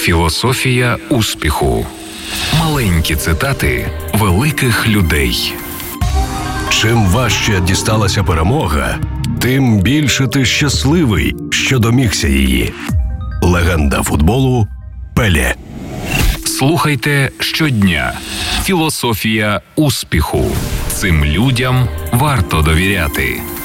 Філософія успіху. Маленькі цитати великих людей. Чим важче дісталася перемога, тим більше ти щасливий, що домігся її. Легенда футболу Пеле. Слухайте щодня. Філософія успіху. Цим людям варто довіряти.